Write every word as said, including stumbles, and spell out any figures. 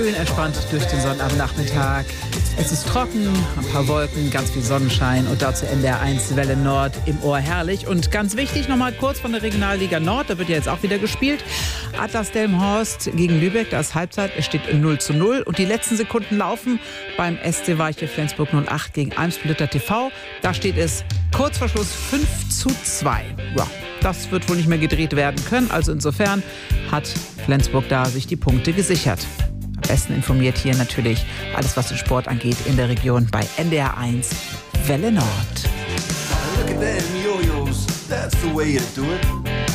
Schön entspannt durch den Sonnabendnachmittag. Es ist trocken, ein paar Wolken, ganz viel Sonnenschein und dazu N D R eins Welle Nord im Ohr herrlich. Und ganz wichtig, nochmal kurz von der Regionalliga Nord, da wird ja jetzt auch wieder gespielt. Atlas Delmenhorst gegen Lübeck, da ist Halbzeit, es steht null zu null. Und die letzten Sekunden laufen beim S C Weiche Flensburg null acht gegen Eimsbüttel T V. Da steht es kurz vor Schluss fünf zu zwei. Ja, das wird wohl nicht mehr gedreht werden können. Also insofern hat Flensburg da sich die Punkte gesichert. Am besten informiert hier natürlich alles, was den Sport angeht, in der Region bei N D R eins Welle Nord. Look at them yo-yos, that's the way to do it.